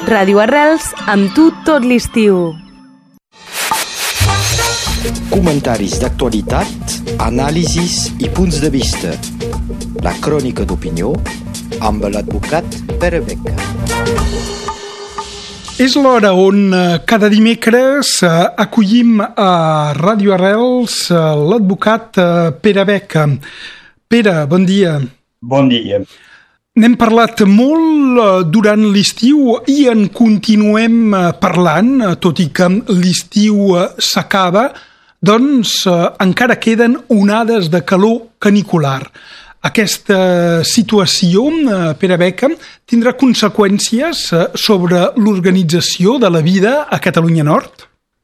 Ràdio Arrels, amb tu tot l'estiu. Comentaris d'actualitat, anàlisis i punts de vista. La crònica d'opinió amb l'advocat Pere Beca. És l'hora on cada dimecres acollim a Ràdio Arrels l'advocat Pere Beca. Pere, bon dia. Bon dia. N'hem parlat molt durant l'estiu i en continuem parlant, tot i que l'estiu s'acaba, doncs encara queden onades de calor canicular. Aquesta situació, Pere Beca, tindrà conseqüències sobre l'organització de la vida a Catalunya Nord?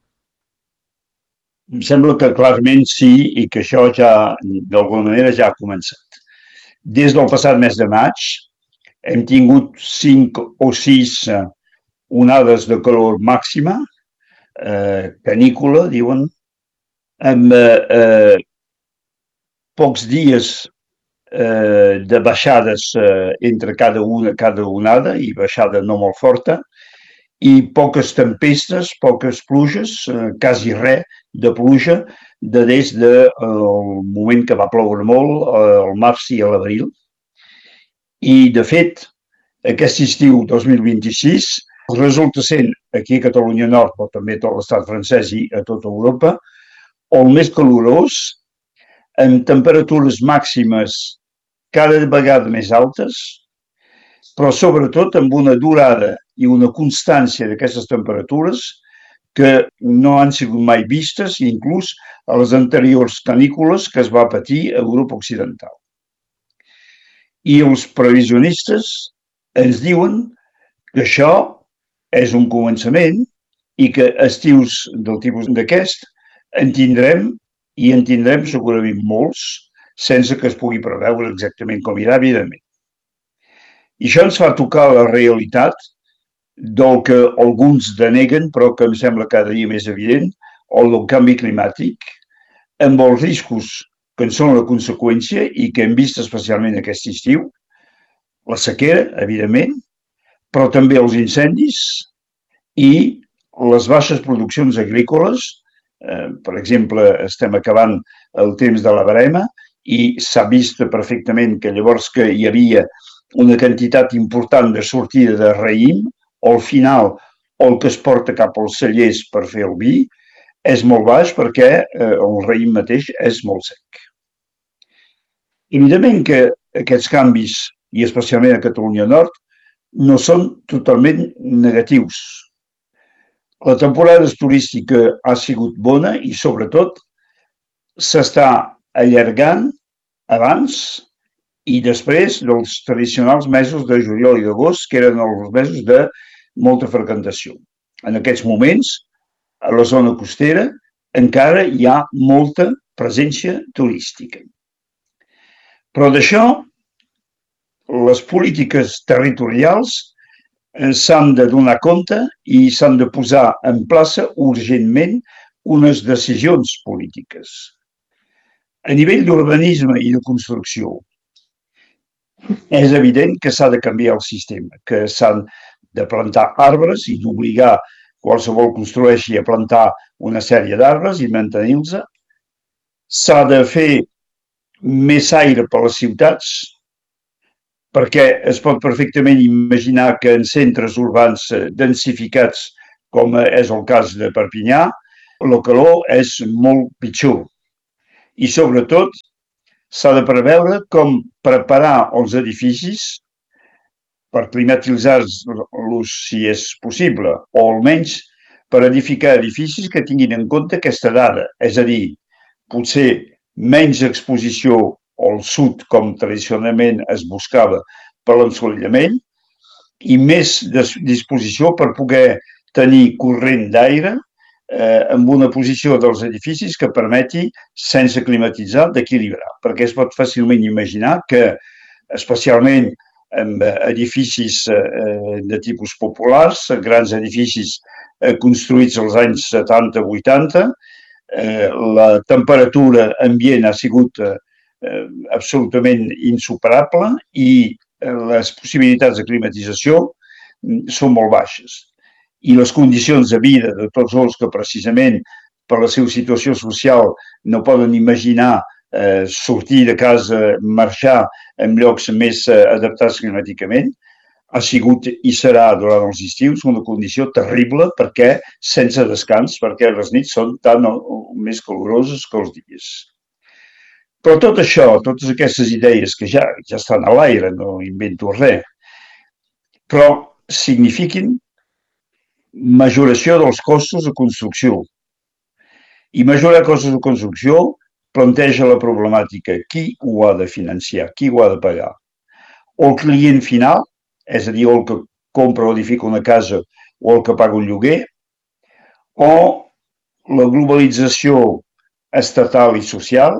Em sembla que clarament sí, i que això ja, d'alguna manera, ja ha començat. Des del passat mes de maig hem tingut 5 o 6 onades de calor màxima, canícula, diuen, amb pocs dies de baixades entre cada onada i baixada no molt forta i poques tempestes, poques pluges, quasi res de pluja des del moment que va ploure molt al març i a l'abril. I, de fet, aquest estiu 2026 resulta sent aquí a Catalunya Nord, però també a tot l'estat francès i a tota Europa, el més calorós, amb temperatures màximes cada vegada més altes, però sobretot amb una durada i una constància d'aquestes temperatures que no han sigut mai vistes, inclús a les anteriors canícules que es va patir a Europa Occidental. I els previsionistes ens diuen que això és un començament i que estius del tipus d'aquest en tindrem segurament molts, sense que es pugui preveure exactament com irà, evidentment. I això ens fa tocar la realitat del que alguns deneguen, però que em sembla cada dia més evident, el del canvi climàtic, amb els riscos que en són la conseqüència i que hem vist especialment aquest estiu, la sequera, evidentment, però també els incendis i les baixes produccions agrícoles. Per exemple, estem acabant el temps de la verema i s'ha vist perfectament que llavors que hi havia una quantitat important de sortida de raïm, al final el que es porta cap als cellers per fer el vi és molt baix perquè el raïm mateix és molt sec. Evidentment que aquests canvis, i especialment a Catalunya Nord, no són totalment negatius. La temporada turística ha sigut bona i, sobretot, s'està allargant abans i després dels tradicionals mesos de juliol i d'agost, que eren els mesos de molta freqüentació. En aquests moments, a la zona costera, encara hi ha molta presència turística. Però d'això, les polítiques territorials s'han de donar compte i s'han de posar en plaça urgentment unes decisions polítiques. A nivell d'urbanisme i de construcció, és evident que s'ha de canviar el sistema, que s'han de plantar arbres i d'obligar qualsevol construeixi a plantar una sèrie d'arbres i mantenir-los. S'ha de fer més aire per les ciutats, perquè es pot perfectament imaginar que en centres urbans densificats, com és el cas de Perpinyà, la calor és molt pitjor. I, sobretot, s'ha de preveure com preparar els edificis per climatitzar-los si és possible, o almenys per edificar edificis que tinguin en compte aquesta dada, és a dir, potser menys exposició al sud, com tradicionalment es buscava per l'ensolellament, i més disposició per poder tenir corrent d'aire amb una posició dels edificis que permeti, sense climatitzar, d'equilibrar. Perquè es pot fàcilment imaginar que, especialment amb edificis de tipus populars, grans edificis construïts als anys 70-80, la temperatura ambient ha sigut absolutament insuperable i les possibilitats de climatització són molt baixes. I les condicions de vida de tots els que precisament per la seva situació social no poden imaginar sortir de casa, marxar en llocs més adaptats climàticament, ha sigut i serà durant els estius una condició terrible perquè sense descans, perquè les nits són tan més caloroses que els dies. Però tot això, totes aquestes idees que ja estan a l'aire, no invento res, però signifiquen majoració dels costos de construcció. I majorar costos de construcció planteja la problemàtica qui ho ha de financiar, qui ho ha de pagar. O el client final, és a dir, el que compra o edifica una casa o el que paga un lloguer, o la globalització estatal i social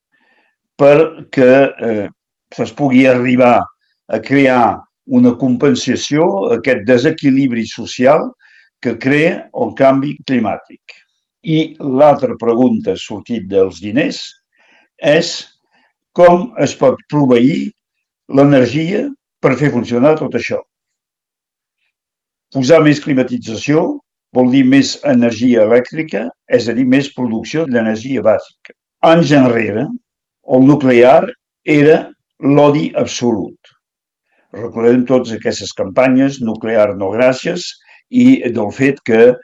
perquè es pugui arribar a crear una compensació a aquest desequilibri social que crea el canvi climàtic. I l'altra pregunta sortit dels diners és com es pot proveir l'energia per fer funcionar tot això. Posar més climatització vol dir més energia elèctrica, és a dir, més producció d'energia bàsica. Anys enrere, el nuclear era l'odi absolut. Recordem totes aquestes campanyes, nuclear no gràcies, i del fet que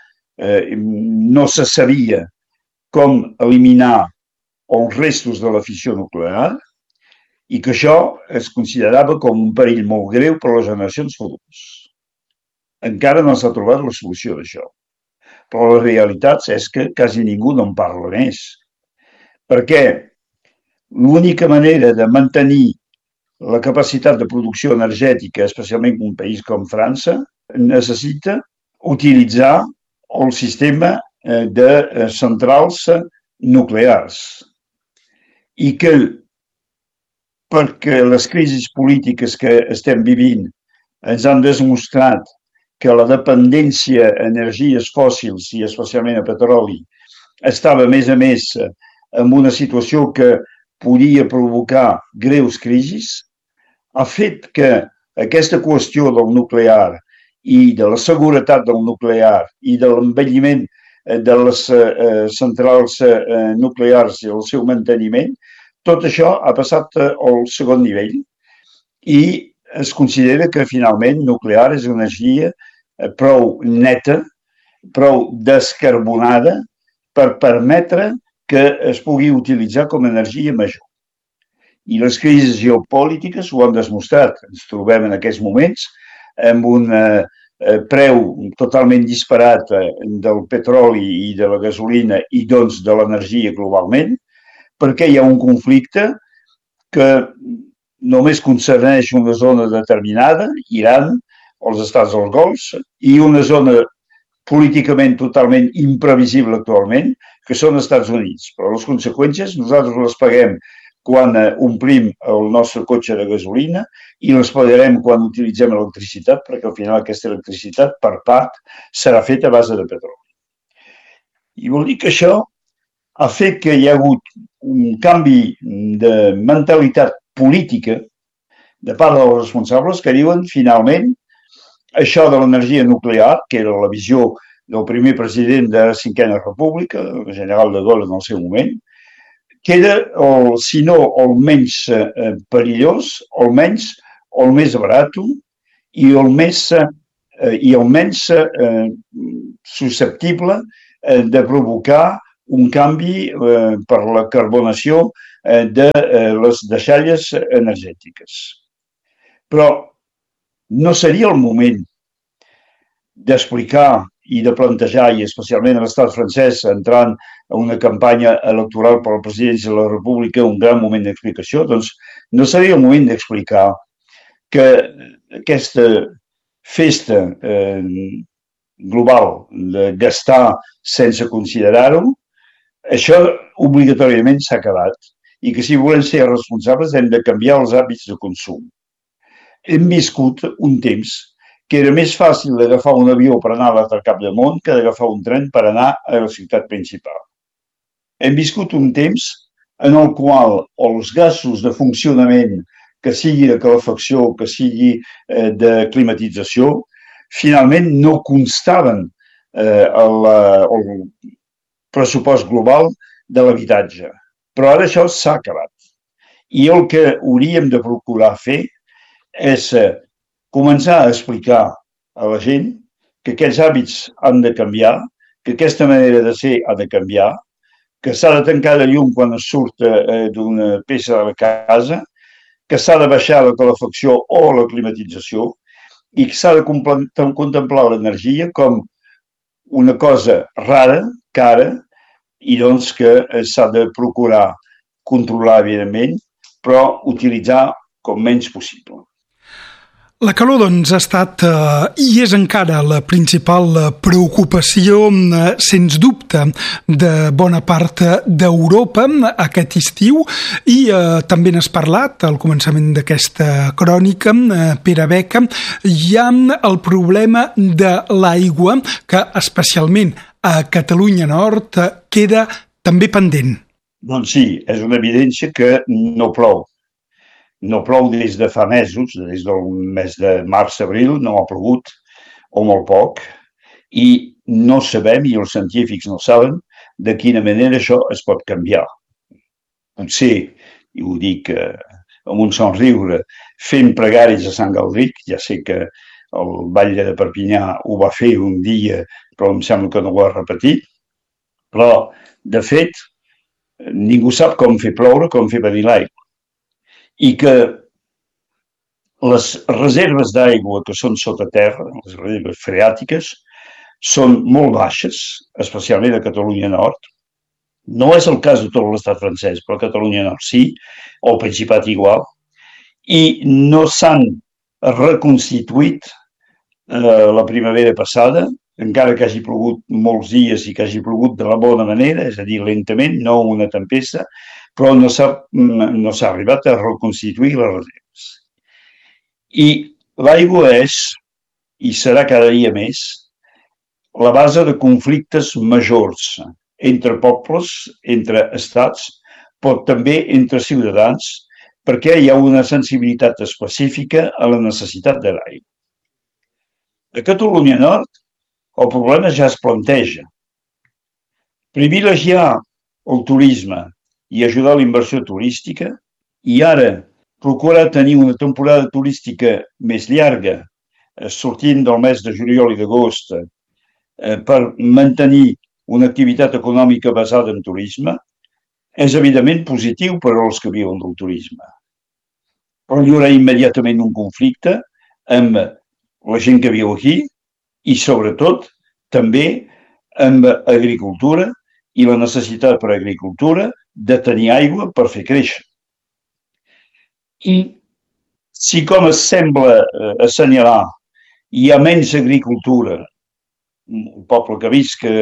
no se sabia com eliminar els restos de la fissió nuclear i que això es considerava com un perill molt greu per a les generacions futures. Encara no s'ha trobat la solució d'això. Però la realitat és que quasi ningú no en parla més. Perquè l'única manera de mantenir la capacitat de producció energètica, especialment en un país com França, necessita utilitzar el sistema de centrals nuclears. I que perquè les crisis polítiques que estem vivint ens han demostrat que la dependència a energies fòssils i especialment a petroli estava més a més en una situació que podia provocar greus crisis, ha fet que aquesta qüestió del nuclear i de la seguretat del nuclear i de l'envelliment de les centrals nuclears i el seu manteniment, tot això ha passat al segon nivell i es considera que finalment nuclear és una energia prou neta, prou descarbonada per permetre que es pugui utilitzar com a energia major. I les crisis geopolítiques ho han demostrat. Ens trobem en aquests moments amb un preu totalment disparat del petroli i de la gasolina i doncs de l'energia globalment, perquè hi ha un conflicte que només concerneix una zona determinada, Iran, els estats dels Golfs, i una zona políticament totalment imprevisible actualment, que són els Estats Units. Però les conseqüències nosaltres les paguem quan omplim el nostre cotxe de gasolina i les pagarem quan utilitzem electricitat, perquè al final aquesta electricitat per part serà feta a base de petroli. I vol dir que això ha fet que hi ha hagut un canvi de mentalitat política de part dels responsables que diuen finalment això de l'energia nuclear, que era la visió del primer president de la Cinquena República, el general de Gaulle en el seu moment, que era, si no el menys perillós, almenys el més barat i el menys susceptible de provocar un canvi per la carbonació de les deixalles energètiques. Però no seria el moment d'explicar i de plantejar, i especialment a l'estat francès, entrant a una campanya electoral per a la presidència de la República, un gran moment d'explicació, doncs no seria el moment d'explicar que aquesta festa global de gastar sense considerar-ho, això obligatòriament s'ha acabat i que si volem ser responsables hem de canviar els hàbits de consum. Hem viscut un temps que era més fàcil d'agafar un avió per anar a l'altre cap del món que d'agafar un tren per anar a la ciutat principal. Hem viscut un temps en el qual els gasos de funcionament, que sigui de calefacció, que sigui de climatització, finalment no constaven el pressupost global de l'habitatge. Però ara això s'ha acabat. I el que hauríem de procurar fer és començar a explicar a la gent que aquests hàbits han de canviar, que aquesta manera de ser ha de canviar, que s'ha de tancar la llum quan es surt d'una peça de la casa, que s'ha de baixar la calefacció o la climatització i que s'ha de contemplar l'energia com una cosa rara, cara, i doncs que s'ha de procurar controlar, evidentment, però utilitzar com menys possible. La calor, doncs, ha estat i és encara la principal preocupació, sens dubte, de bona part d'Europa aquest estiu i també n'has parlat al començament d'aquesta crònica, Pere Beca. Hi ha el problema de l'aigua que, especialment a Catalunya Nord, queda també pendent. Doncs sí, és una evidència que no plou. No plou des de fa mesos, des del mes de març-abril, no ha plogut, o molt poc, i no sabem, i els científics no saben, de quina manera això es pot canviar. Potser, i ho dic amb un somriure, fent pregaris a Sant Galdric, ja sé que el batlle de Perpinyà ho va fer un dia, però em sembla que no ho ha repetit, però, de fet, ningú sap com fer ploure, com fer venir l'aigua. I que les reserves d'aigua que són sota terra, les reserves freàtiques, són molt baixes, especialment a Catalunya Nord. No és el cas de tot l'estat francès, però a Catalunya Nord sí, o al Principat igual, i no s'han reconstituït la primavera passada, encara que hagi plogut molts dies i que hagi plogut de la bona manera, és a dir, lentament, no una tempesta, però no s'ha arribat a reconstituir les reserves. I l'aigua és, i serà cada dia més, la base de conflictes majors entre pobles, entre estats, però també entre ciutadans, perquè hi ha una sensibilitat específica a la necessitat de l'aigua. A Catalunya Nord, el problema ja es planteja. Privilegiar el turisme i ajudar a la inversió turística, i ara procurar tenir una temporada turística més llarga, sortint del mes de juliol i d'agost, per mantenir una activitat econòmica basada en turisme, és evidentment positiu per als que viuen del turisme. Però hi haurà immediatament un conflicte amb la gent que viu aquí i, sobretot, també amb agricultura i la necessitat per a agricultura de tenir aigua per fer créixer. I si, com es sembla assenyalar, hi ha menys agricultura, un poble que ha vist que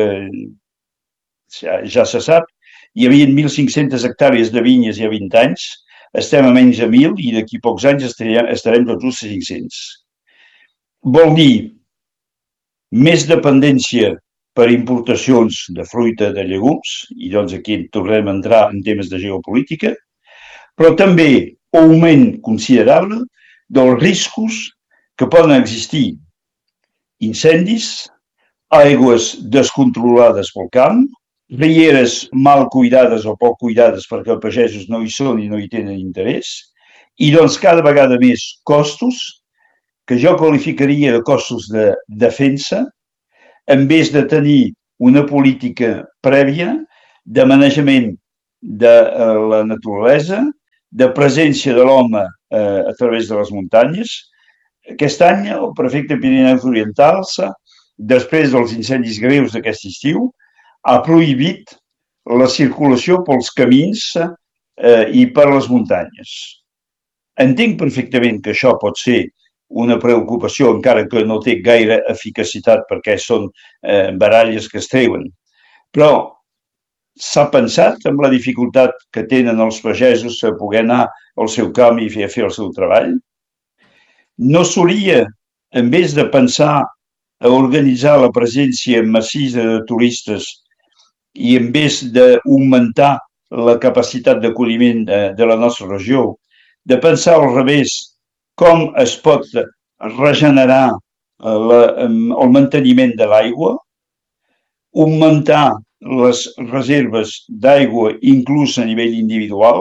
ja se sap, hi havia 1.500 hectàrees de vinyes hi ha 20 anys, estem a menys de 1.000 i d'aquí pocs anys estarem tots els 500. Vol dir més dependència per importacions de fruita, de llegums, i doncs aquí tornem a entrar en temes de geopolítica, però també augment considerable dels riscos que poden existir incendis, aigües descontrolades pel camp, rieres mal cuidades o poc cuidades perquè els pagesos no hi són i no hi tenen interès, i doncs cada vegada més costos, que jo qualificaria de costos de defensa, en vez de tenir una política prèvia de manejament de la naturalesa, de presència de l'home a través de les muntanyes. Aquest any el prefecte Pirineus Orientals, després dels incendis greus d'aquest estiu, ha prohibit la circulació pels camins i per les muntanyes. Entenc perfectament que això pot ser una preocupació, encara que no té gaire eficacitat perquè són baralles que es treuen. Però s'ha pensat en la dificultat que tenen els pagesos a poder anar al seu camp i fer el seu treball? No s'hauria, en vez de pensar a organitzar la presència massiva de turistes i en vez d'augmentar la capacitat d'acolliment de la nostra regió, de pensar al revés com es pot regenerar el manteniment de l'aigua, augmentar les reserves d'aigua inclús a nivell individual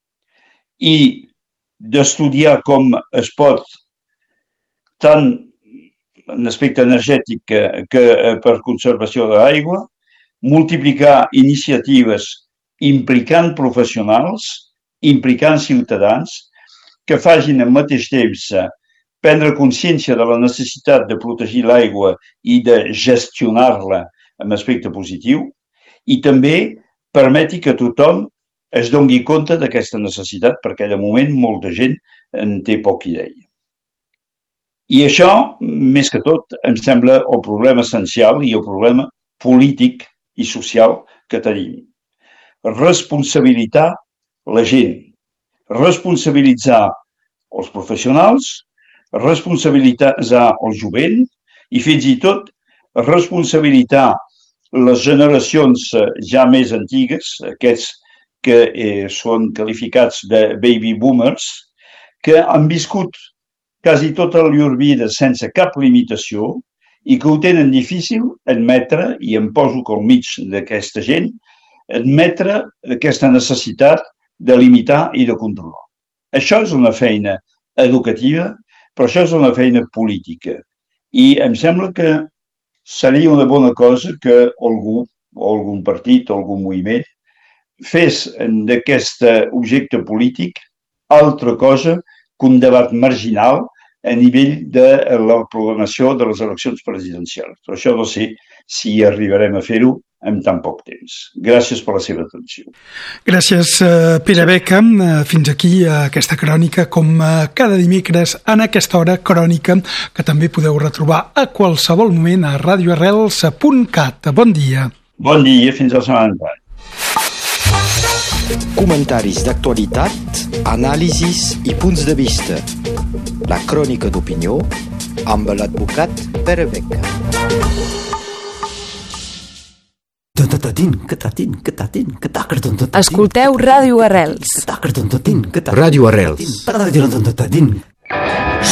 i d'estudiar com es pot, tant en aspecte energètic que per conservació de l'aigua, multiplicar iniciatives implicant professionals, implicant ciutadans, que facin al mateix temps prendre consciència de la necessitat de protegir l'aigua i de gestionar-la en aspecte positiu i també permeti que tothom es doni compte d'aquesta necessitat perquè de moment molta gent en té poca idea. I això, més que tot, em sembla el problema essencial i el problema polític i social que tenim. Responsabilitzar la gent, responsabilitzar els professionals, responsabilitzar el jovent i fins i tot responsabilitzar les generacions ja més antigues, aquests que són qualificats de baby boomers, que han viscut quasi tota la llur vida sense cap limitació i que ho tenen difícil admetre, i em poso al mig d'aquesta gent, admetre aquesta necessitat de limitar i de controlar. Això és una feina educativa, però això és una feina política. I em sembla que seria una bona cosa que algú, o algun partit, o algun moviment, fes d'aquest objecte polític altra cosa que un debat marginal a nivell de la programació de les eleccions presidencials. Però això no sé si arribarem a fer-ho en tan poc temps. Gràcies per la seva atenció. Gràcies, Pere Beca. Fins aquí aquesta crònica, com cada dimecres en aquesta hora, crònica que també podeu retrobar a qualsevol moment a radioarrels.cat. Bon dia. Bon dia, fins la setmana entrant. Comentaris d'actualitat, anàlisis i punts de vista. La crònica d'opinió amb l'advocat Pere Beca. Escolteu Ràdio Arrels. Ràdio Arrels.